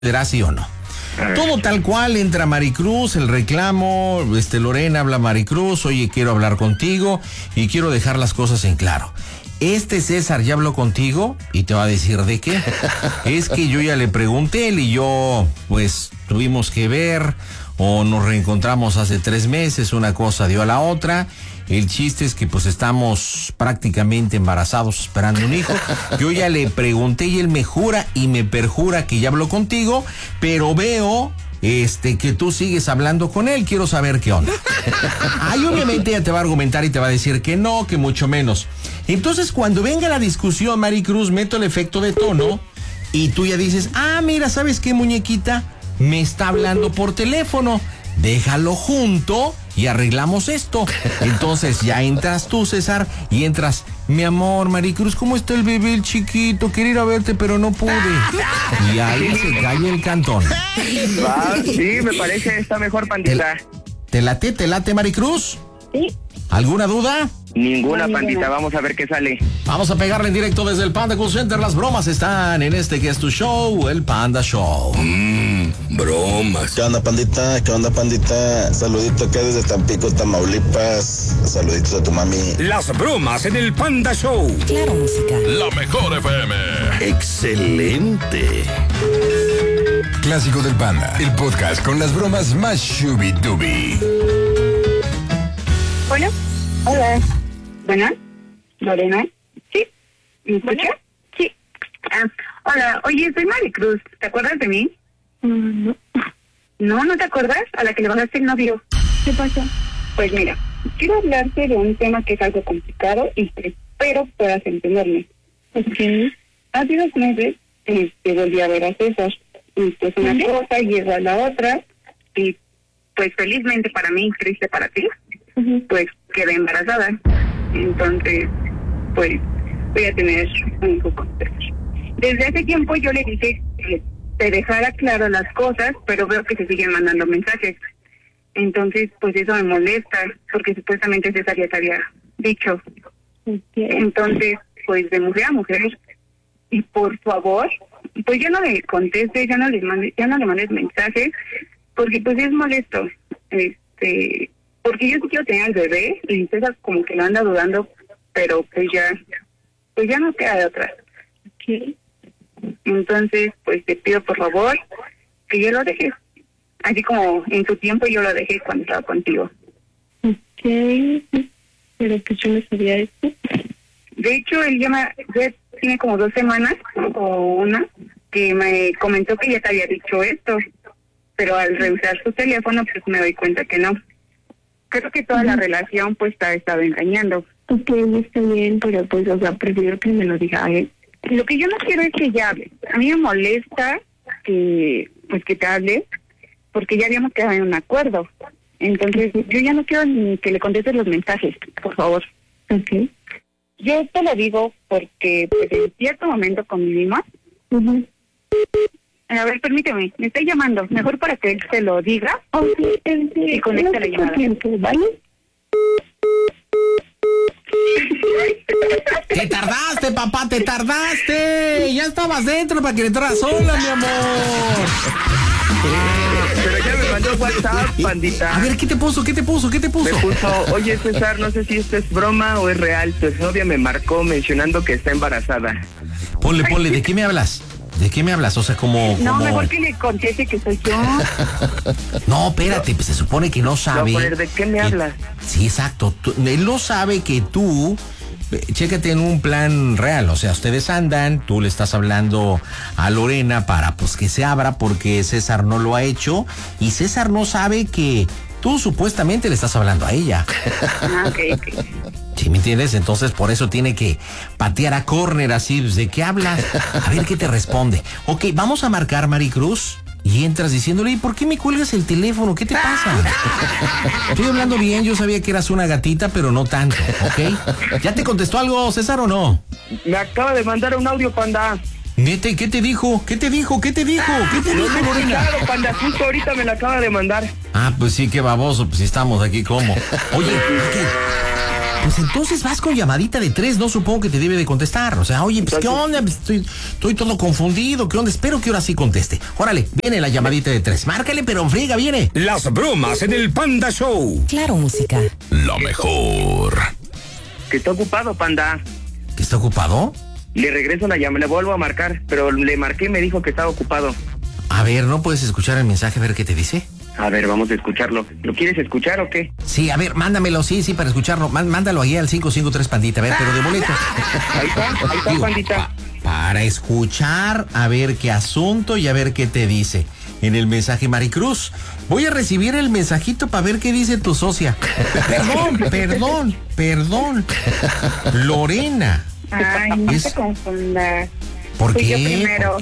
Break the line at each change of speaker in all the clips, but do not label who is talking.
¿Será sí o no? Todo tal cual, entra Maricruz, el reclamo, Lorena habla Maricruz, oye, quiero hablar contigo y quiero dejar las cosas en claro. César ya habló contigo y te va a decir de qué. Es que yo ya le pregunté, él y yo, pues, tuvimos que ver o nos reencontramos hace 3 meses, una cosa dio a la otra. El chiste es que pues estamos prácticamente embarazados esperando un hijo. Yo ya le pregunté y él me jura y me perjura que ya habló contigo, pero veo que tú sigues hablando con él. Quiero saber qué onda. Ahí obviamente ella te va a argumentar y te va a decir que no, que mucho menos. Entonces cuando venga la discusión, Maricruz, meto el efecto de tono y tú ya dices, mira, ¿sabes qué, muñequita? Me está hablando por teléfono. Déjalo junto y arreglamos esto. Entonces ya entras tú, César, y entras, mi amor, Maricruz, ¿cómo está el bebé, el chiquito? Quería ir a verte, pero no pude. Y ahí se cae el cantón.
Sí, me parece, está mejor, pandita.
¿Te late, Maricruz?
Sí.
¿Alguna duda?
Ninguna, pandita, vamos a ver qué sale.
Vamos a pegarle en directo desde el Panda Cool Center. Las bromas están en que es tu show, el Panda Show.
Bromas.
¿Qué onda, pandita? ¿Qué onda, pandita? Saludito acá desde Tampico, Tamaulipas. Saluditos a tu mami.
Las bromas en el Panda Show.
Claro, música.
La mejor FM. Excelente. Clásico del Panda, el podcast con las bromas más shubi-dubi.
Bueno, hola. Bueno, Lorena. ¿Sí? ¿Me escucha? Sí. Hola, oye, soy Maricruz. ¿Te acuerdas de mí? No. ¿No te acuerdas? A la que le bajaste el novio. ¿Qué pasa? Pues mira, quiero hablarte de un tema que es algo complicado y que espero puedas entenderme. Okay. Hace 2 meses volví a ver a César. Y pues una cosa llegó a la otra y pues felizmente para mí, triste para ti, pues quedé embarazada. Entonces, pues voy a tener un hijo con César. Desde hace tiempo yo le dije que te dejara claro las cosas, pero veo que se siguen mandando mensajes. Entonces, pues eso me molesta, porque supuestamente César ya te había dicho. Entonces, pues de mujer a mujer, y por favor, pues ya no le contestes, ya no le mandes mensajes, porque pues es molesto. Porque yo sí quiero tener al bebé, y César como que lo anda dudando, pero pues ya no queda de otra. Okay. Entonces, pues te pido por favor que yo lo dejes, así como en su tiempo yo lo dejé cuando estaba contigo. Okay. Pero pues yo no sabía esto. De hecho, él ya tiene como 2 semanas, o una, que me comentó que ya te había dicho esto, pero al revisar su teléfono, pues me doy cuenta que no. Creo que toda la relación, pues, te ha estado engañando. Ok, está bien, pero pues, prefiero que me lo diga a él. Lo que yo no quiero es que ella hable. A mí me molesta que te hable, porque ya habíamos quedado en un acuerdo. Entonces, yo ya no quiero ni que le contestes los mensajes, por favor. Ok. Yo te lo digo porque, pues, en cierto momento convivimos. A ver, permíteme, me está llamando. Mejor para que él se lo diga. Y conecta la llamada. ¿Vale?
¡Te tardaste, papá! ¡Te tardaste! Ya estabas dentro para que entraras sola, mi amor.
Pero ya me mandó WhatsApp, pandita.
A ver, ¿qué te puso?
Me puso, oye, César, no sé si esto es broma o es real. Tu exnovia me marcó mencionando que está embarazada.
Ponle, ¿de qué me hablas? ¿De qué me hablas? O sea, como...
No, mejor que le conteste que soy yo.
No, espérate, pues se supone que no sabe...
No, ¿de qué me hablas?
Sí, exacto. Él no sabe que tú... Chécate en un plan real, o sea, ustedes andan, tú le estás hablando a Lorena para pues que se abra porque César no lo ha hecho y César no sabe que tú supuestamente le estás hablando a ella.
Ok.
¿Sí me entiendes? Entonces por eso tiene que patear a córner así, ¿de qué hablas? A ver qué te responde. Ok, vamos a marcar, Maricruz. Y entras diciéndole, ¿y por qué me cuelgas el teléfono? ¿Qué te pasa? Estoy hablando bien, yo sabía que eras una gatita, pero no tanto, ¿ok? ¿Ya te contestó algo, César, o no?
Me acaba de mandar un audio, panda.
Nete, ¿qué te dijo? ¿Qué te dijo, Lorena?
Claro, panda, justo ahorita me la acaba de mandar.
Pues sí, qué baboso, pues estamos aquí como. Oye, Pues entonces vas con llamadita de 3, no supongo que te debe de contestar. O sea, oye, pues ¿qué onda? Pues, estoy todo confundido, ¿qué onda? Espero que ahora sí conteste. Órale, viene la llamadita de 3. Márcale, pero friega, viene.
Las bromas en el Panda Show.
Claro, música.
Lo mejor.
Que está ocupado, Panda.
¿Que está ocupado?
Le regreso la llamada, le vuelvo a marcar, pero le marqué y me dijo que estaba ocupado.
A ver, ¿no puedes escuchar el mensaje, a ver qué te dice?
A ver, vamos a escucharlo. ¿Lo quieres escuchar o qué?
Sí, a ver, mándamelo, sí, para escucharlo. Mándalo ahí al 553 Pandita, a ver, pero de boleto.
Ahí está, Pandita.
Para escuchar, a ver qué asunto y a ver qué te dice. En el mensaje, Maricruz, voy a recibir el mensajito para ver qué dice tu socia. Perdón. Lorena.
Ay, no te confundas.
¿Por
Fui
qué?
yo primero.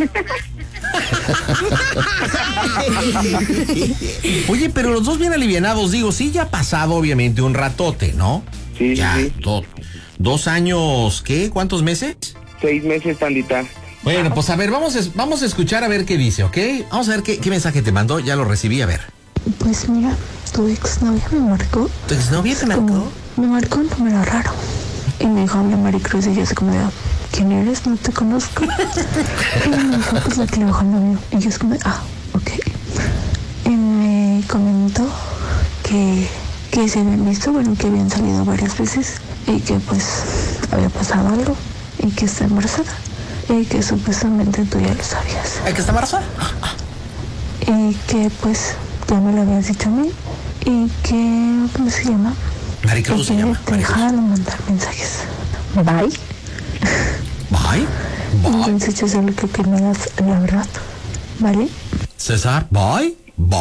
Oye, pero los dos bien alivianados, digo, sí, ya ha pasado obviamente un ratote, ¿no?
Sí,
Ya,
sí.
2 años, ¿qué? ¿Cuántos meses?
6 meses, Pandita.
Bueno, pues a ver, vamos a escuchar a ver qué dice, ¿ok? Vamos a ver qué mensaje te mandó, ya lo recibí, a ver.
Pues mira, tu exnovia me marcó.
¿Tu exnovia te marcó?
Me marcó un número raro. Y me dijo, habla Maricruz, y yo así como de, ¿quién eres? No te conozco. Y me dijo, pues la que le bajó el novio. Y yo así como de, ok. Y me comentó que se habían visto, bueno, que habían salido varias veces y que pues había pasado algo y que está embarazada y que supuestamente tú ya lo sabías.
¿Hay que está embarazada?
Y que pues ya me lo habías dicho a mí y que, ¿cómo se llama?
Maricruz se llama.
Te dejaron de mandar mensajes. Bye.
Bye.
Entonces yo solo creo que me das la verdad. ¿Vale?
César, bye.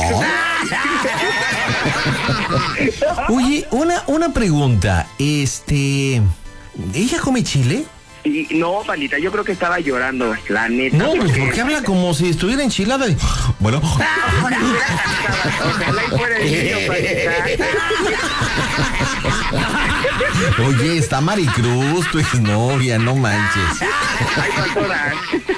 Oye, una pregunta. ¿Ella come chile?
Y no, Pandita, yo creo que estaba llorando, la neta.
No, pues porque habla como si estuviera enchilada. Bueno.
Ojalá y fuera el niño, Pandita.
Oye, está Maricruz, tu exnovia, no manches.
Ay, pastora.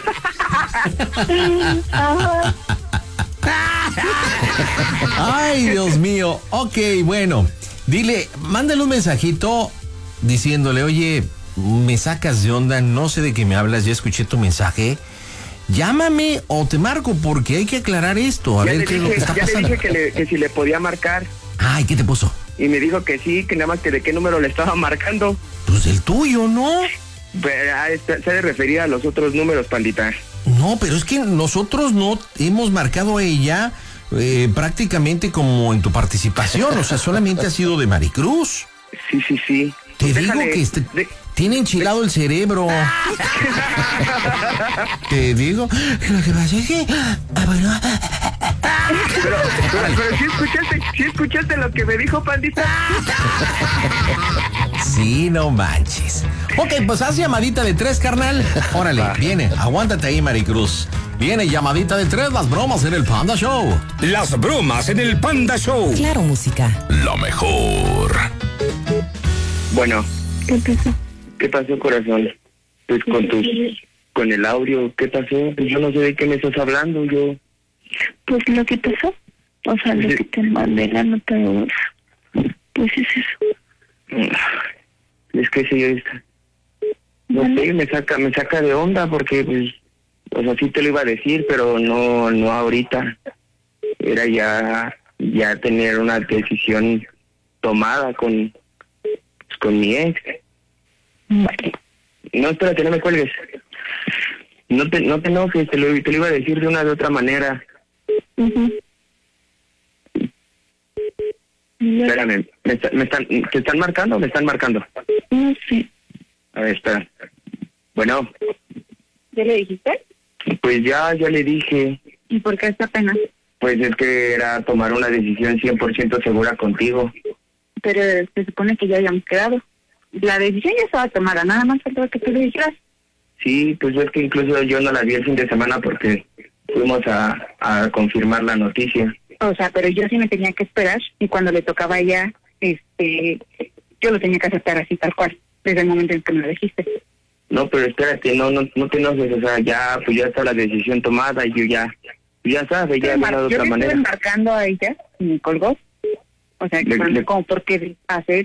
Ay, Dios mío. Ok, bueno. Dile, mándale un mensajito diciéndole, oye, me sacas de onda, no sé de qué me hablas, ya escuché tu mensaje. Llámame o te marco porque hay que aclarar esto, a ver qué es lo que está pasando.
Ya le dije que si le podía marcar.
Ay, ¿qué te puso?
Y me dijo que sí, que nada más que de qué número le estaba marcando.
Pues el tuyo, ¿no?
Pero, se ha de referir a los otros números, Pandita.
No, pero es que nosotros no hemos marcado a ella prácticamente como en tu participación, o sea, solamente ha sido de Maricruz.
Sí.
Te
Pues
digo
déjale,
que tiene enchilado el cerebro. Te digo, lo que pasa es que... bueno.
Pero ¿sí escuchaste lo que me dijo, Pandita?
Sí, no manches. Ok, pues haz llamadita de 3, carnal. Órale, viene, aguántate ahí, Maricruz. Viene llamadita de 3, las bromas en el Panda Show.
Las bromas en el Panda Show.
Claro, música.
Lo mejor.
Bueno.
¿Qué pasó?
¿Qué pasó, corazón? Pues con el audio, ¿qué pasó? Pues yo no sé de qué me estás hablando, yo...
Pues lo que pasó. O sea, lo que te mandé la nota de voz. Pues es eso.
Es que señorita, no sé, me saca de onda porque pues, o sea, sí te lo iba a decir, pero no ahorita. Era ya tener una decisión tomada con mi ex.
Vale.
No, espérate, no me cuelgues. No te enojes, te lo iba a decir de una de otra manera.
Uh-huh.
Espérame, ¿te están marcando o me están marcando?
No sé.
A ver, espera. Bueno,
¿Ya le dijiste?
pues ya le dije.
¿Y por qué esta pena?
Pues es que era tomar una decisión 100% segura contigo.
Pero se supone que ya habíamos quedado. La decisión ya estaba tomada, nada más faltaba que tú le dijeras.
Sí, pues es que incluso yo no la vi el fin de semana porque fuimos a confirmar la noticia.
O sea, pero yo sí me tenía que esperar y cuando le tocaba a ella, yo lo tenía que aceptar así tal cual, desde el momento en que me lo dijiste.
No, pero espérate, no te enojes, o sea, ya está la decisión tomada y yo ya sabes, ya he hablado de otra manera.
Yo le estuve marcando a ella y me colgó. O sea, como, ¿por qué hace eso?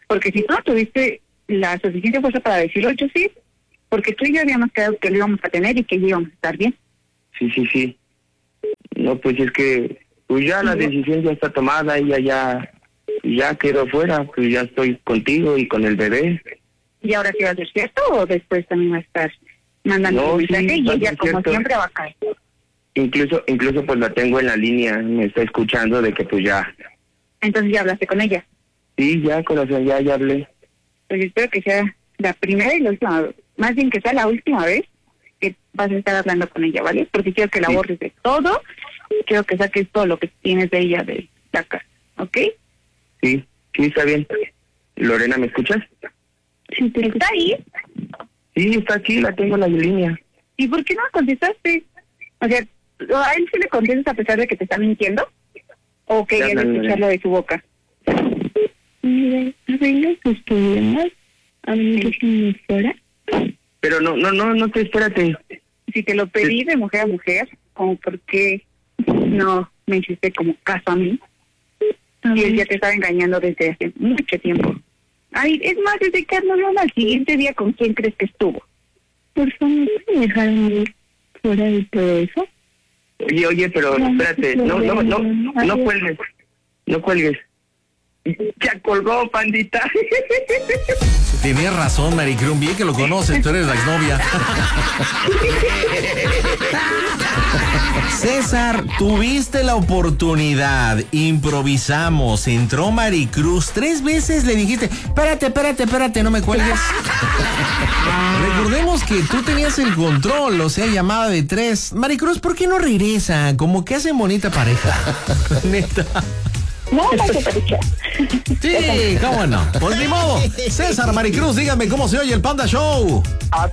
Porque si tú no tuviste la suficiente fuerza para decirlo, yo sí, porque tú y yo habíamos quedado que lo íbamos a tener y que íbamos a estar bien.
Sí. No, pues es que pues ya la decisión ya está tomada, ella ya quedó fuera, pues ya estoy contigo y con el bebé.
¿Y ahora sí va a ser cierto o después también va a estar mandando un mensaje y ella como siempre va a caer?
Incluso pues la tengo en la línea, me está escuchando de que pues ya.
Entonces ya hablaste con ella.
Sí, ya corazón, ya hablé.
Pues espero que sea la primera y la última, más bien que sea la última vez que vas a estar hablando con ella, ¿vale? Porque quiero que la borres de todo, quiero que saques todo lo que tienes de ella de la casa, ¿ok?
Sí, está bien. Lorena, ¿me escuchas?
Sí, ¿está ahí?
Sí, está aquí, la tengo en la línea.
¿Y por qué no contestaste? O sea, ¿a él sí le contestas a pesar de que te está mintiendo? ¿O que querías escucharlo de su boca?
Mira, arregla tus problemas, a mí me fuera.
Pero no te espérate.
Si te lo pedí de mujer a mujer, como por qué no me hiciste como caso a mí. Y él ya te estaba engañando desde hace mucho tiempo. Ay, es más, desde que hablamos al siguiente día, ¿con quién crees que estuvo?
Por favor, ¿me dejaron ir fuera de todo eso?
Oye, pero espérate, no cuelgues. No cuelgues. Ya colgó, pandita.
Tenías razón, Maricruz, bien que lo conoces, tú eres la exnovia. César, tuviste la oportunidad, improvisamos, entró Maricruz, 3 veces le dijiste, espérate, no me cuelgues. Recordemos que tú tenías el control, o sea, llamada de 3. Maricruz, ¿por qué no regresa? Como que hacen bonita pareja. Neta.
No, pareja.
Sí, cómo no. Pues ni modo. César, Maricruz, díganme cómo se oye el Panda Show.
A